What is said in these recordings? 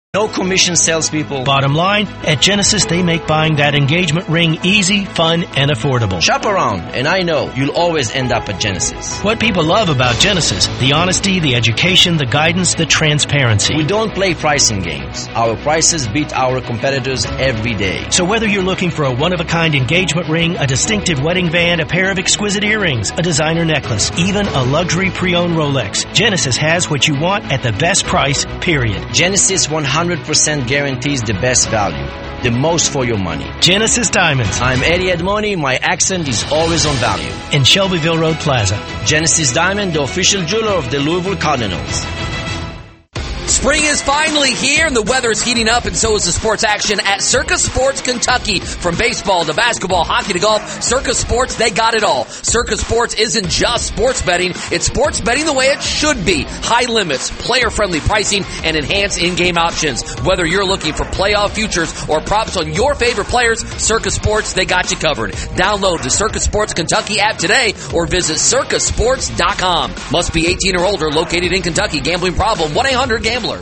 No commission salespeople. Bottom line, at Genesis, they make buying that engagement ring easy, fun, and affordable. Shop around, and I know you'll always end up at Genesis. What people love about Genesis, the honesty, the education, the guidance, the transparency. We don't play pricing games. Our prices beat our competitors every day. So whether you're looking for a one-of-a-kind engagement ring, a distinctive wedding band, a pair of exquisite earrings, a designer necklace, even a luxury pre-owned Rolex, Genesis has what you want at the best price, period. Genesis 100% guarantees the best value, the most for your money. Genesis Diamonds. I'm Eddie Edmoni. My accent is always on value. In Shelbyville Road Plaza. Genesis Diamond, the official jeweler of the Louisville Cardinals. Spring is finally here, and the weather is heating up, and so is the sports action at Circus Sports Kentucky. From baseball to basketball, hockey to golf, Circus Sports, they got it all. Circus Sports isn't just sports betting, it's sports betting the way it should be. High limits, player-friendly pricing, and enhanced in-game options. Whether you're looking for playoff futures or props on your favorite players, Circus Sports, they got you covered. Download the Circus Sports Kentucky app today or visit circusports.com. Must be 18 or older, located in Kentucky. Gambling problem, 1-800-GAMBLER.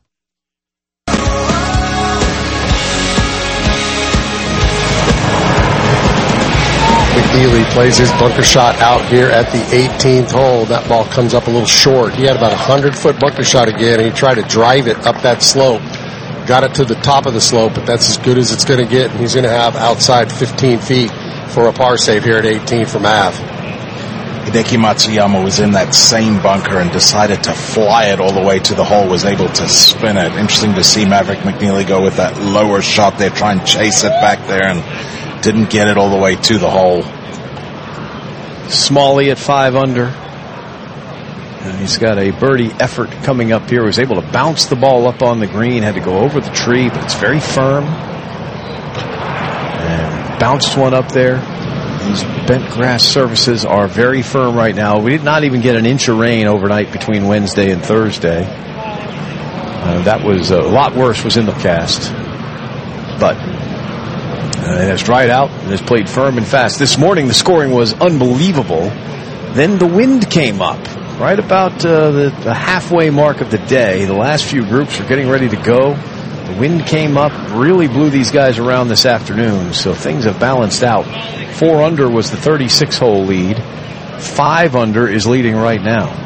McNeely plays his bunker shot out here at the 18th hole. That ball comes up a little short. He had about a 100-foot bunker shot again, and he tried to drive it up that slope. Got it to the top of the slope, but that's as good as it's going to get, and he's going to have outside 15 feet for a par save here at 18 for Mav. Hideki Matsuyama was in that same bunker and decided to fly it all the way to the hole, was able to spin it. Interesting to see Maverick McNeely go with that lower shot there, try and chase it back there, and didn't get it all the way to the hole. Smalley at 5 under. And he's got a birdie effort coming up here. Was able to bounce the ball up on the green, had to go over the tree, but it's very firm. And bounced one up there. These bent grass surfaces are very firm right now. We did not even get an inch of rain overnight between Wednesday and Thursday. That was a lot worse was in the cast. But it has dried out and has played firm and fast. This morning the scoring was unbelievable. Then the wind came up right about the halfway mark of the day. The last few groups were getting ready to go. The wind came up, really blew these guys around this afternoon, so things have balanced out. 4 under was the 36-hole lead. 5 under is leading right now.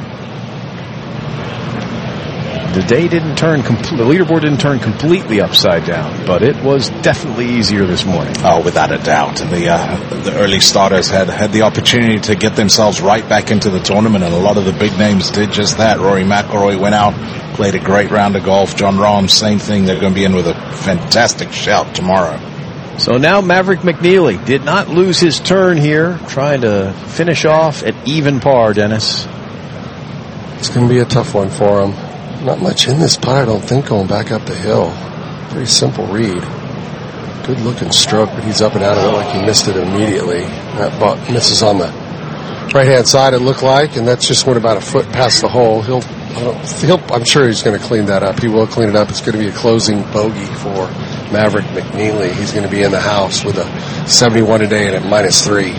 The day didn't turn, the leaderboard didn't turn completely upside down, but it was definitely easier this morning. Oh, without a doubt. And the early starters had the opportunity to get themselves right back into the tournament, and a lot of the big names did just that. Rory McIlroy went out, played a great round of golf. John Rahm, same thing. They're going to be in with a fantastic shout tomorrow. So now Maverick McNeely did not lose his turn here, trying to finish off at even par, Dennis. It's going to be a tough one for him. Not much in this putt, I don't think, going back up the hill. Pretty simple read. Good looking stroke, but he's up and out of it like he missed it immediately. That ball misses on the right-hand side, it looked like, and that's just went about a foot past the hole. I'm sure he's going to clean that up. He will clean it up. It's going to be a closing bogey for Maverick McNeely. He's going to be in the house with a 71 today and at -3.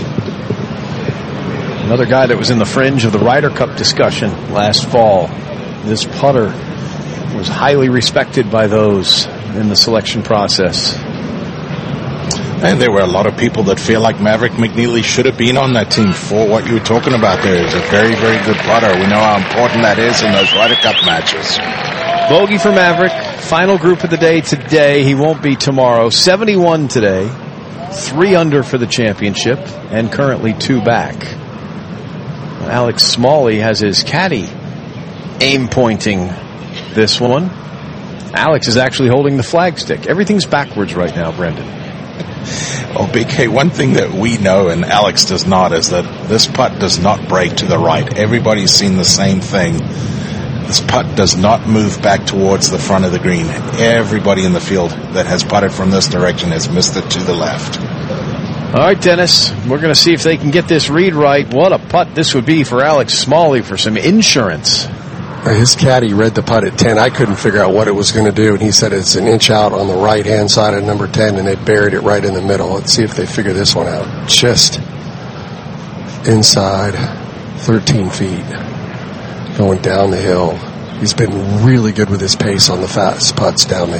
Another guy that was in the fringe of the Ryder Cup discussion last fall. This putter was highly respected by those in the selection process. And there were a lot of people that feel like Maverick McNeely should have been on that team for what you were talking about there. He's a very, very good putter. We know how important that is in those Ryder Cup matches. Bogey for Maverick. Final group of the day today. He won't be tomorrow. 71 today. 3 under for the championship and currently 2 back. Alex Smalley has his caddy aim pointing this one. Alex is actually holding the flagstick. Everything's backwards right now, Brendan. Oh, BK, one thing that we know and Alex does not is that this putt does not break to the right. Everybody's seen the same thing. This putt does not move back towards the front of the green. Everybody in the field that has putted from this direction has missed it to the left. All right, Dennis, we're going to see if they can get this read right. What a putt this would be for Alex Smalley for some insurance. His caddy read the putt at 10. I couldn't figure out what it was going to do, and he said it's an inch out on the right-hand side of number 10, and they buried it right in the middle. Let's see if they figure this one out. Just inside 13 feet, going down the hill. He's been really good with his pace on the fast putts down the hill.